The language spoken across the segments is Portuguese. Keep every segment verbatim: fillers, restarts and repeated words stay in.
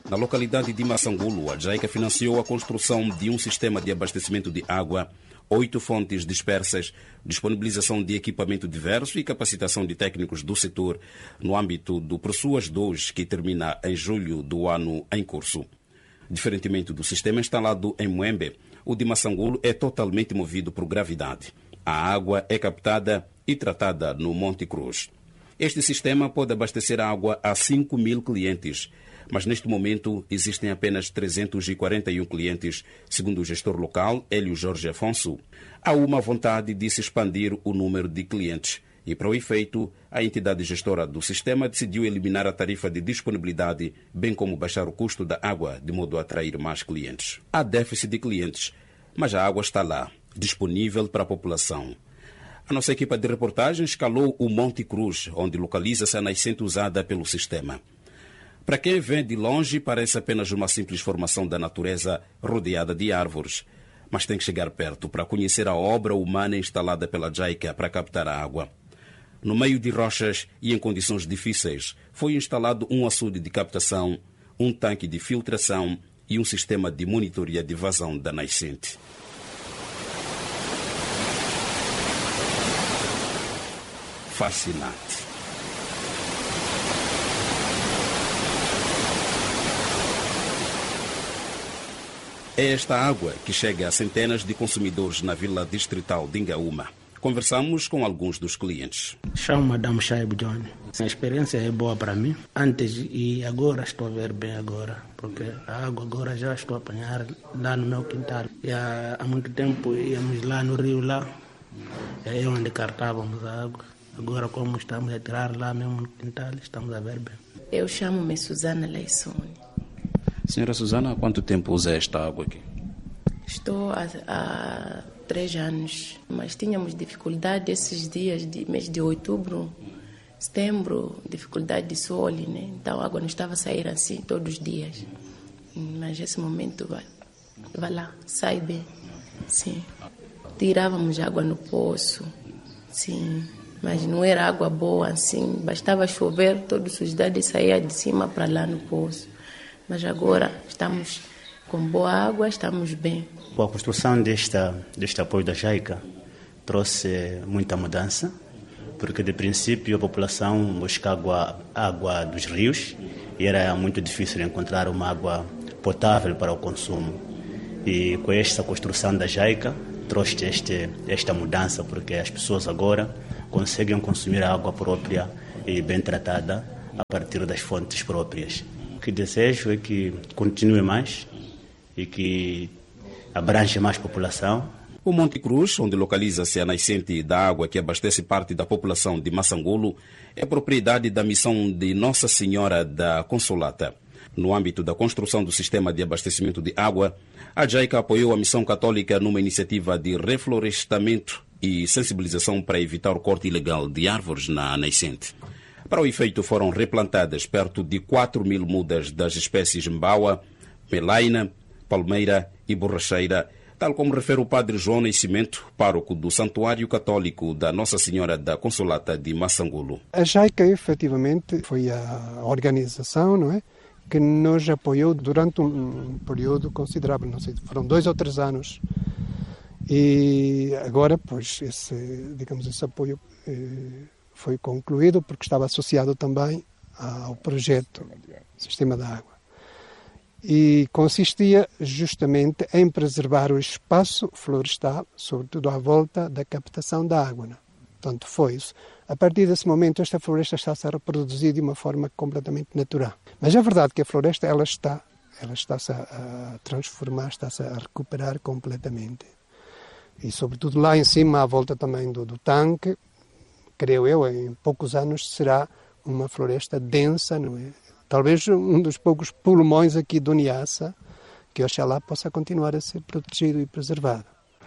Na localidade de Massangulo, a JICA financiou a construção de um sistema de abastecimento de água, oito fontes dispersas, disponibilização de equipamento diverso e capacitação de técnicos do setor no âmbito do Pressuas dois, que termina em julho do ano em curso. Diferentemente do sistema instalado em Moembe, o de Massangulo é totalmente movido por gravidade. A água é captada e tratada no Monte Cruz. Este sistema pode abastecer água a cinco mil clientes, mas neste momento existem apenas trezentos e quarenta e um clientes, segundo o gestor local, Hélio Jorge Afonso. Há uma vontade de se expandir o número de clientes e, para o efeito, a entidade gestora do sistema decidiu eliminar a tarifa de disponibilidade, bem como baixar o custo da água, de modo a atrair mais clientes. Há déficit de clientes, mas a água está lá, disponível para a população. A nossa equipa de reportagem escalou o Monte Cruz, onde localiza-se a nascente usada pelo sistema. Para quem vem de longe, parece apenas uma simples formação da natureza rodeada de árvores. Mas tem que chegar perto para conhecer a obra humana instalada pela JICA para captar a água. No meio de rochas e em condições difíceis, foi instalado um açude de captação, um tanque de filtração e um sistema de monitoria de vazão da nascente. Fascinante. É esta água que chega a centenas de consumidores na vila distrital de Ingaúma. Conversamos com alguns dos clientes. Chamo Madame Shaib John. A experiência é boa para mim. Antes e agora estou a ver bem agora, porque a água agora já estou a apanhar lá no meu quintal. E há, há muito tempo íamos lá no rio, lá, é onde cartávamos a água. Agora, como estamos a tirar lá mesmo no quintal, estamos a ver bem. Eu chamo-me Susana Leissone. Senhora Susana, há quanto tempo usa esta água aqui? Estou há, há três anos, mas tínhamos dificuldade esses dias, de mês de outubro, setembro, dificuldade de sol, né? Então a água não estava a sair assim todos os dias. Mas esse momento vai, vai lá, sai bem, sim. Tirávamos água no poço, sim. Mas não era água boa assim, bastava chover, toda a sujidade saía de cima para lá no poço. Mas agora estamos com boa água, estamos bem. A construção desta, deste apoio da JICA trouxe muita mudança, porque de princípio a população buscava água, água dos rios e era muito difícil encontrar uma água potável para o consumo. E com esta construção da JICA trouxe este, esta mudança, porque as pessoas agora conseguem consumir água própria e bem tratada a partir das fontes próprias. O que desejo é que continue mais e que abrange mais população. O Monte Cruz, onde localiza-se a nascente da água que abastece parte da população de Massangulo, é propriedade da missão de Nossa Senhora da Consolata. No âmbito da construção do sistema de abastecimento de água, a JICA apoiou a missão católica numa iniciativa de reflorestamento e sensibilização para evitar o corte ilegal de árvores na nascente. Para o efeito, foram replantadas perto de quatro mil mudas das espécies mbaua, melaina, palmeira e borracheira, tal como refere o padre João Nascimento, pároco do Santuário Católico da Nossa Senhora da Consolata de Massangulo. A JICA, efetivamente, foi a organização, não é, que nos apoiou durante um período considerável, não sei, foram dois ou três anos. E agora, pois, esse, digamos, esse apoio eh, foi concluído porque estava associado também ao projeto Sistema da Água. E consistia justamente em preservar o espaço florestal, sobretudo à volta da captação da água. Não? Portanto, foi isso. A partir desse momento, esta floresta está-se a reproduzir de uma forma completamente natural. Mas é verdade que a floresta ela está, ela está-se a transformar, está-se a recuperar completamente. E, sobretudo, lá em cima, à volta também do, do tanque, creio eu, em poucos anos será uma floresta densa, não é? Talvez um dos poucos pulmões aqui do Niassa, que oxalá possa continuar a ser protegido e preservado.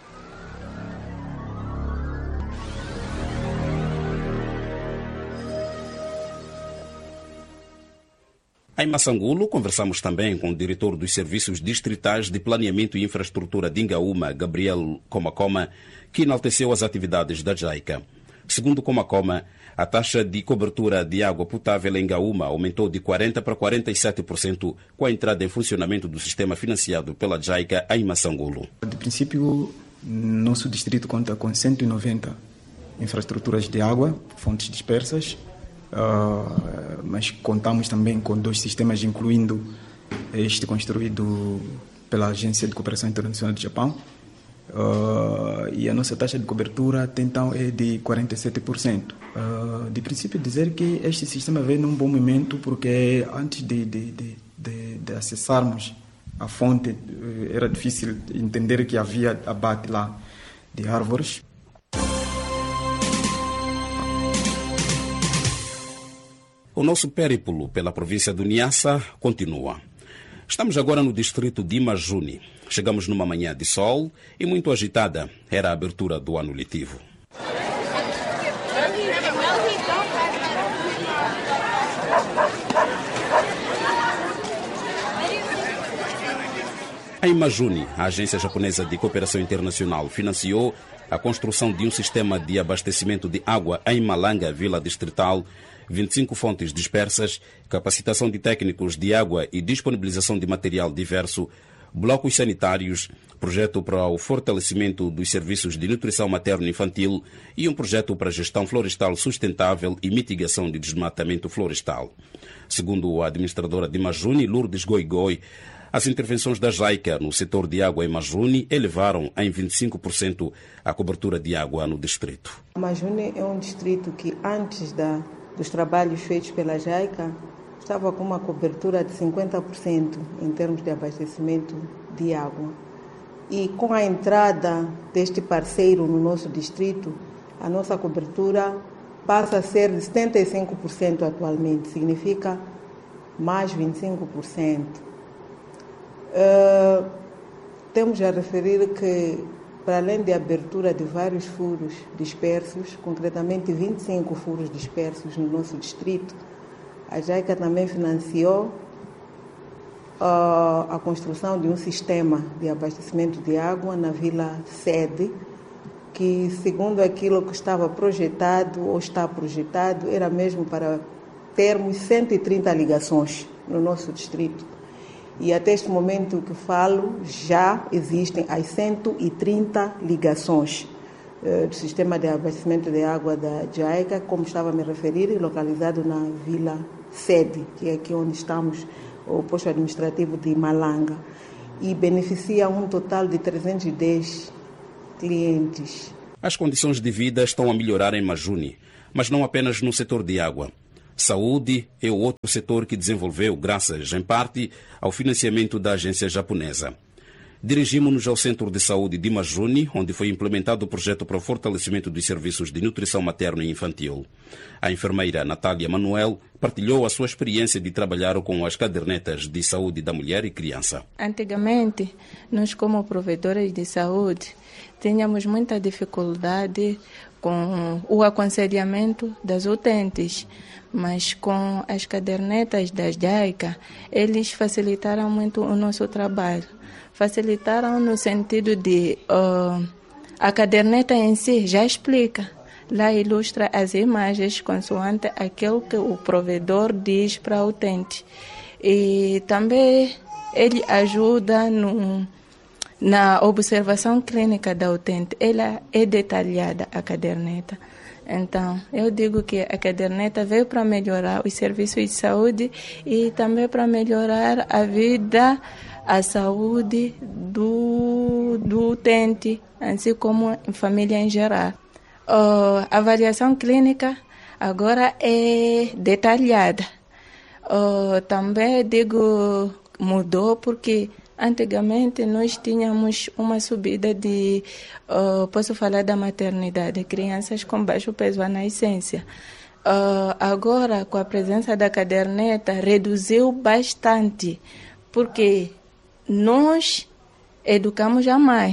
Em Massangulo, conversamos também com o diretor dos Serviços Distritais de Planeamento e Infraestrutura de Ingaúma, Gabriel Comacoma, que enalteceu as atividades da JICA. Segundo o Comacoma, a taxa de cobertura de água potável em Gaúma aumentou de quarenta por cento para quarenta e sete por cento com a entrada em funcionamento do sistema financiado pela JICA em Massangolo. De princípio, nosso distrito conta com cento e noventa infraestruturas de água, fontes dispersas, uh, mas contamos também com dois sistemas, incluindo este construído pela Agência de Cooperação Internacional do Japão. Uh, e a nossa taxa de cobertura então é de quarenta e sete por cento. Uh, de princípio, dizer que este sistema veio num bom momento, porque antes de, de, de, de, de acessarmos a fonte, era difícil entender que havia abate lá de árvores. O nosso périplo pela província do Niassa continua. Estamos agora no distrito de Imajuni. Chegamos numa manhã de sol e muito agitada. Era a abertura do ano letivo. Em Imajuni, a Agência Japonesa de Cooperação Internacional financiou a construção de um sistema de abastecimento de água em Malanga, vila distrital, vinte e cinco fontes dispersas, capacitação de técnicos de água e disponibilização de material diverso, blocos sanitários, projeto para o fortalecimento dos serviços de nutrição materno-infantil e um projeto para gestão florestal sustentável e mitigação de desmatamento florestal. Segundo a administradora de Imajuni, Lourdes Goigoi, as intervenções da JICA no setor de água em Imajuni elevaram em vinte e cinco por cento a cobertura de água no distrito. Imajuni é um distrito que antes da, dos trabalhos feitos pela JICA estava com uma cobertura de cinquenta por cento em termos de abastecimento de água. E com a entrada deste parceiro no nosso distrito, a nossa cobertura passa a ser de setenta e cinco por cento atualmente, significa mais vinte e cinco por cento. Uh, temos a referir que, para além de abertura de vários furos dispersos, concretamente vinte e cinco furos dispersos no nosso distrito, a JICA também financiou uh, a construção de um sistema de abastecimento de água na vila sede, que, segundo aquilo que estava projetado ou está projetado, era mesmo para termos cento e trinta ligações no nosso distrito. E até este momento que falo, já existem as cento e trinta ligações uh, do sistema de abastecimento de água da JICA, como estava a me referir, localizado na vila sede, que é aqui onde estamos, o posto administrativo de Malanga, e beneficia um total de trezentos e dez clientes. As condições de vida estão a melhorar em Imajuni, mas não apenas no setor de água. Saúde é o outro setor que desenvolveu, graças, em parte, ao financiamento da agência japonesa. Dirigimos-nos ao Centro de Saúde de Imajuni, onde foi implementado o projeto para o fortalecimento dos serviços de nutrição materno e infantil. A enfermeira Natália Manuel partilhou a sua experiência de trabalhar com as cadernetas de saúde da mulher e criança. Antigamente, nós como provedores de saúde, tínhamos muita dificuldade com o aconselhamento das utentes, mas com as cadernetas da JICA, eles facilitaram muito o nosso trabalho. Facilitaram no sentido de uh, a caderneta em si já explica, lá ilustra as imagens consoante aquilo que o provedor diz para a utente. E também ele ajuda no, na observação clínica da utente. Ela é detalhada, a caderneta. Então, eu digo que a caderneta veio para melhorar os serviços de saúde e também para melhorar a vida, a saúde do, do utente, assim como a família em geral. Uh, a avaliação clínica agora é detalhada. Uh, também digo mudou porque antigamente nós tínhamos uma subida de, uh, posso falar da maternidade, crianças com baixo peso à nascença. Uh, agora, com a presença da caderneta, reduziu bastante, porque nós educamos a mãe,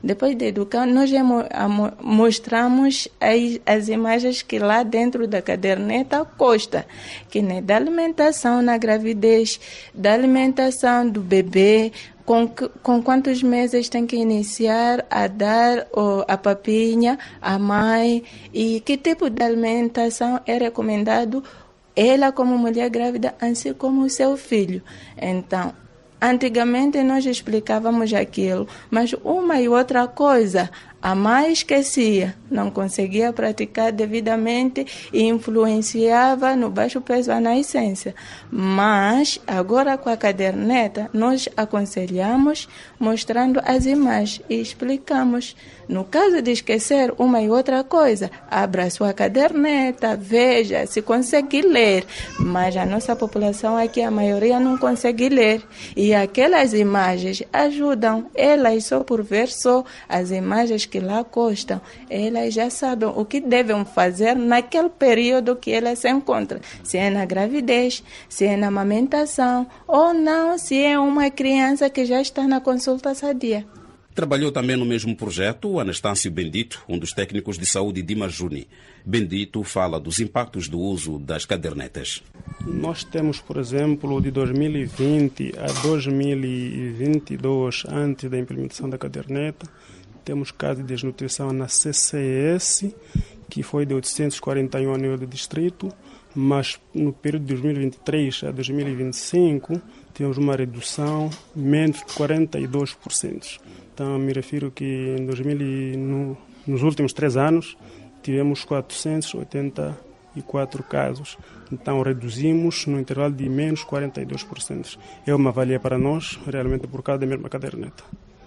Depois de educar, nós mostramos as, as imagens que lá dentro da caderneta consta, que né, da alimentação na gravidez, da alimentação do bebê, com, com quantos meses tem que iniciar a dar oh, a papinha, a mãe, e que tipo de alimentação é recomendado ela como mulher grávida, assim como o seu filho. Então, antigamente nós explicávamos aquilo, mas uma e outra coisa a mãe esquecia, não conseguia praticar devidamente e influenciava no baixo peso à nascença. Mas agora com a caderneta nós aconselhamos mostrando as imagens e explicamos. No caso de esquecer uma e outra coisa, abra a sua caderneta, veja se consegue ler. Mas a nossa população aqui, a maioria não consegue ler. E aquelas imagens ajudam. Elas só por ver só as imagens que lá constam, elas já sabem o que devem fazer naquele período que elas se encontram. Se é na gravidez, se é na amamentação, ou não, se é uma criança que já está na consulta sadia. Trabalhou também no mesmo projeto o Anastácio Bendito, um dos técnicos de saúde de Majuni. Bendito fala dos impactos do uso das cadernetas. Nós temos, por exemplo, de dois mil e vinte a dois mil e vinte e dois, antes da implementação da caderneta, temos casos de desnutrição na C C S, que foi de oitocentos e quarenta e um a nível do distrito, mas no período de dois mil e vinte e três a dois mil e vinte e cinco tivemos uma redução menos de quarenta e dois por cento. Então, me refiro que em dois mil e, no, nos últimos três anos tivemos quatrocentos e oitenta e quatro casos. Então, reduzimos no intervalo de menos quarenta e dois por cento. É uma valia para nós, realmente, por causa da mesma caderneta.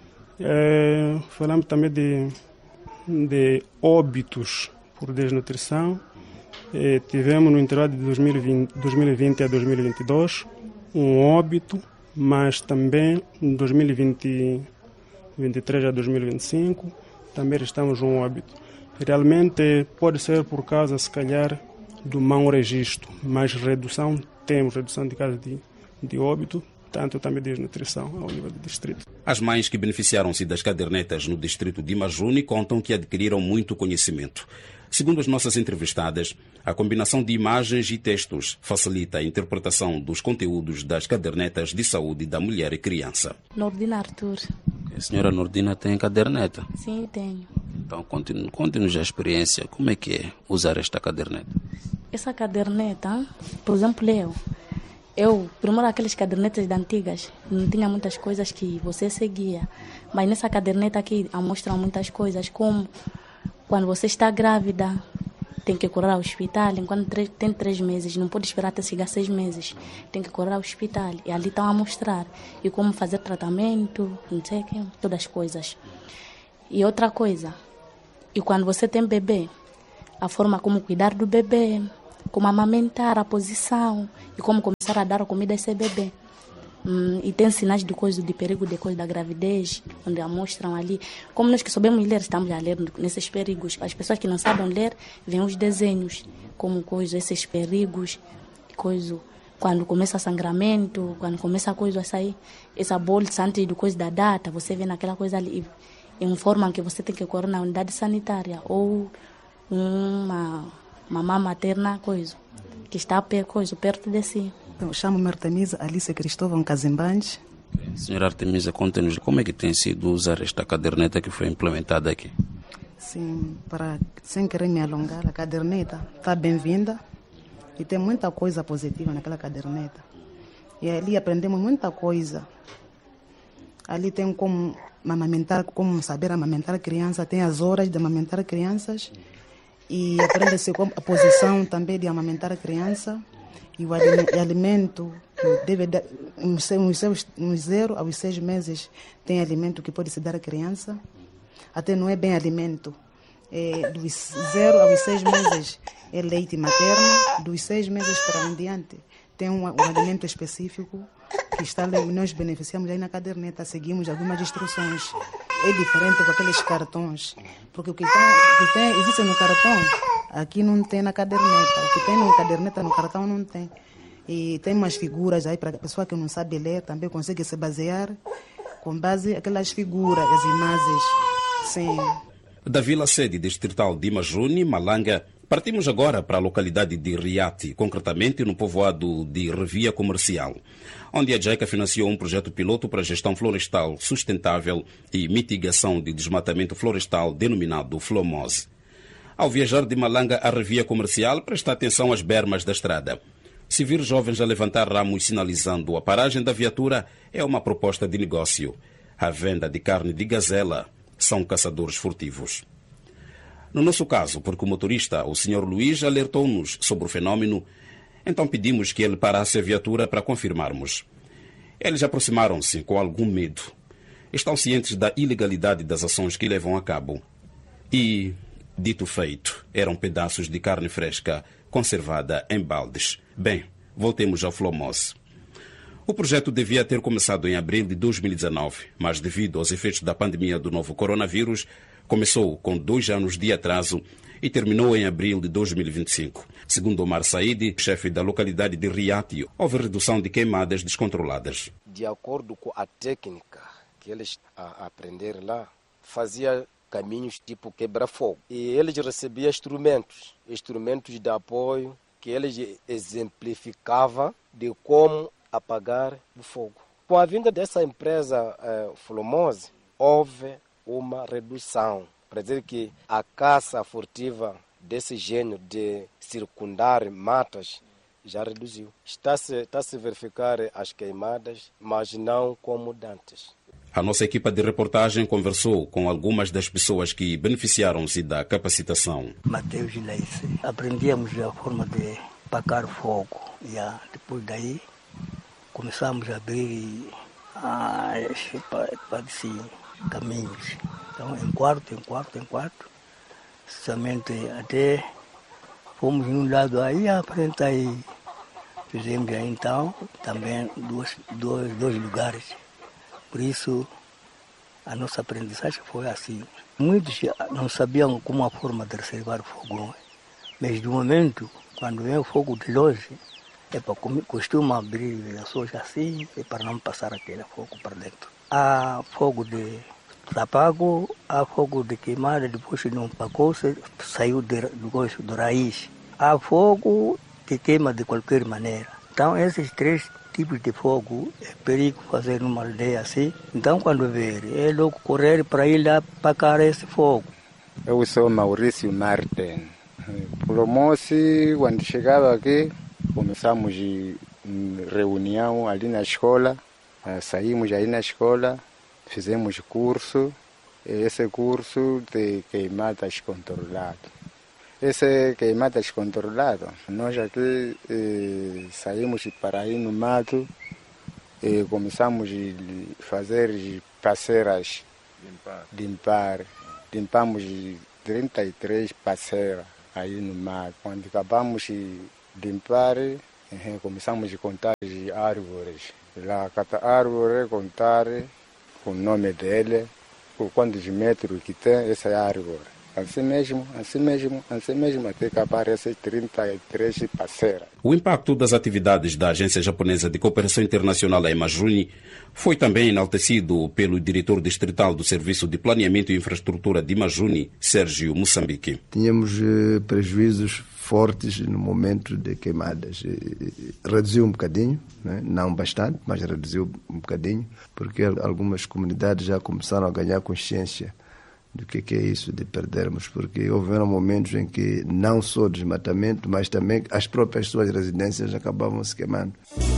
É, falamos também de, de óbitos por desnutrição. É, tivemos no intervalo de dois mil e vinte, dois mil e vinte a dois mil e vinte e dois um óbito, mas também em dois mil e vinte, vinte e três a dois mil e vinte e cinco também estamos um óbito. Realmente pode ser por causa, se calhar, do mau registro, mas redução, temos redução de casos de, de óbito, tanto também de desnutrição ao nível do distrito. As mães que beneficiaram-se das cadernetas no distrito de Majuni contam que adquiriram muito conhecimento. Segundo as nossas entrevistadas, a combinação de imagens e textos facilita a interpretação dos conteúdos das cadernetas de saúde da mulher e criança. Nordina Arthur. A senhora Nordina tem caderneta? Sim, tenho. Então, conte-nos a experiência. Como é que é usar esta caderneta? Essa caderneta, por exemplo, eu, eu, primeiro aquelas cadernetas de antigas, não tinha muitas coisas que você seguia. Mas nessa caderneta aqui mostram muitas coisas, como quando você está grávida, tem que correr ao hospital, enquanto tem três meses, não pode esperar até chegar seis meses, tem que correr ao hospital, e ali estão a mostrar, e como fazer tratamento, não sei o que, todas as coisas. E outra coisa, e quando você tem bebê, a forma como cuidar do bebê, como amamentar, a posição, e como começar a dar a comida a esse bebê. Hum, e tem sinais de coisa, de perigo de coisa da gravidez, onde a mostram ali. Como nós que sabemos ler, estamos a ler nesses perigos. As pessoas que não sabem ler, veem os desenhos, como coisa, esses perigos, coisa, quando começa sangramento, quando começa a coisa a sair, essa bolsa antes do coisa da data, você vê naquela coisa ali, informam que você tem que correr na unidade sanitária, ou uma mamã materna, coisa, que está coisa, perto de si. Eu chamo-me Artemisa Alice Cristóvão Cazimbantes. Senhora Artemisa, conte-nos como é que tem sido usar esta caderneta que foi implementada aqui. Sim, para, sem querer me alongar, a caderneta está bem-vinda e tem muita coisa positiva naquela caderneta. E ali aprendemos muita coisa. Ali tem como amamentar, como saber amamentar criança, tem as horas de amamentar crianças e aprende-se a posição também de amamentar criança. E o alimento deve dar, uns zero aos seis meses tem alimento que pode se dar à criança. Até não é bem alimento. É, dos zero aos seis meses é leite materno, dos seis meses para em diante tem um, um alimento específico que está ali, nós beneficiamos aí na caderneta, seguimos algumas instruções. É diferente com aqueles cartões, porque o que, tá, o que tem, existe no cartão, aqui não tem na caderneta. O que tem na caderneta, no cartão não tem. E tem umas figuras aí para a pessoa que não sabe ler, também consegue se basear com base aquelas figuras, as imagens. Sim. Da vila sede distrital de Imajuni, Malanga, partimos agora para a localidade de Riati, concretamente no povoado de Revia Comercial, onde a JICA financiou um projeto piloto para a gestão florestal sustentável e mitigação de desmatamento florestal denominado FLOMOSE. Ao viajar de Malanga à Revia Comercial, presta atenção às bermas da estrada. Se vir jovens a levantar ramos sinalizando a paragem da viatura, é uma proposta de negócio. A venda de carne de gazela são caçadores furtivos. No nosso caso, porque o motorista, o senhor Luís, alertou-nos sobre o fenômeno, então pedimos que ele parasse a viatura para confirmarmos. Eles aproximaram-se com algum medo. Estão cientes da ilegalidade das ações que levam a cabo. E, dito feito, eram pedaços de carne fresca conservada em baldes. Bem, voltemos ao FLOMOSE. O projeto devia ter começado em abril de dois mil e dezenove, mas devido aos efeitos da pandemia do novo coronavírus, começou com dois anos de atraso e terminou em abril de dois mil e vinte e cinco. Segundo Omar Said, chefe da localidade de Riati, houve redução de queimadas descontroladas. De acordo com a técnica que eles a aprenderam lá, fazia caminhos tipo quebra-fogo. E eles recebiam instrumentos, instrumentos de apoio que eles exemplificavam de como apagar o fogo. Com a vinda dessa empresa eh, FLOMOSE, houve uma redução. Para dizer que a caça furtiva desse gênero de circundar matas já reduziu. Está-se está-se a verificar as queimadas, mas não como antes. A nossa equipa de reportagem conversou com algumas das pessoas que beneficiaram-se da capacitação. Mateus Leice. Aprendíamos a forma de apagar fogo. E depois daí começamos a abrir as caminhos. Então, em quarto, em quarto, em quarto, somente até fomos num lado aí, à frente aí. Fizemos aí então também dois, dois, dois lugares. Por isso, a nossa aprendizagem foi assim. Muitos não sabiam como a forma de reservar o fogo, mas do momento, quando vem o fogo de longe, é para costuma abrir as coisas assim, é para não passar aquele fogo para dentro. Há fogo de apago, há fogo de queimada, depois não apagou, saiu de, do, do raiz. Há fogo que queima de qualquer maneira. Então, esses três tipos de fogo é perigo fazer numa aldeia assim. Então, quando ver, é logo correr para ir lá apagar esse fogo. Eu sou Maurício Martin. FLOMOSE, quando chegava aqui, começamos a reunião ali na escola, saímos aí na escola, fizemos curso, esse curso de queimadas controlado. Esse queimadas controlado, nós aqui eh, saímos para ir no mato e começamos a fazer parceiras, limpar. limpar. Limpamos trinta e três parceiras aí no mato. Quando acabamos de limpar, eh, começamos a contar as árvores. Lá, cada árvore, contar o nome dele, por quantos metros que tem essa árvore. Assim mesmo, assim mesmo, assim mesmo, até que aparecem trinta e três parceiras. O impacto das atividades da Agência Japonesa de Cooperação Internacional a Imajuni foi também enaltecido pelo diretor distrital do Serviço de Planeamento e Infraestrutura de Imajuni, Sérgio Moçambique. Tínhamos eh, prejuízos fortes no momento de queimadas. Reduziu um bocadinho, né? Não bastante, mas reduziu um bocadinho, porque algumas comunidades já começaram a ganhar consciência do que, que é isso de perdermos, porque houveram momentos em que não só desmatamento, mas também as próprias suas residências acabavam se queimando.